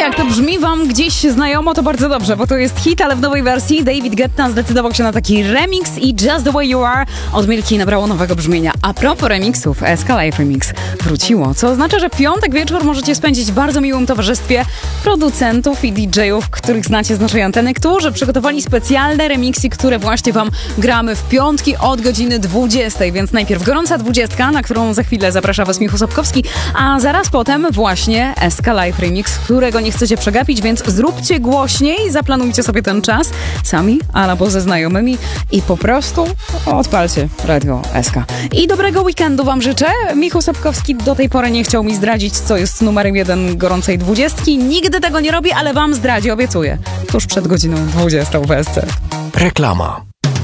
Jak to brzmi wam gdzieś znajomo, to bardzo dobrze, bo to jest hit, ale w nowej wersji. David Guetta zdecydował się na taki remix i Just The Way You Are od Milki nabrało nowego brzmienia. A propos remixów, SK Live Remix wróciło, co oznacza, że piątek wieczór możecie spędzić w bardzo miłym towarzystwie producentów i DJ-ów, których znacie z naszej anteny, którzy przygotowali specjalne remixy, które właśnie wam gramy w piątki od godziny 20, więc najpierw gorąca 20, na którą za chwilę zaprasza was Michał Sobkowski, a zaraz potem właśnie SK Live Remix, którego nie chcecie przegapić, więc zróbcie głośniej, zaplanujcie sobie ten czas sami albo ze znajomymi i po prostu odpalcie Radio SK. I dobrego weekendu wam życzę. Michał Sobkowski do tej pory nie chciał mi zdradzić, co jest numerem 1 gorącej 20. Nigdy tego nie robi, ale wam zdradzi, obiecuję. Tuż przed godziną 20 w SC. Reklama.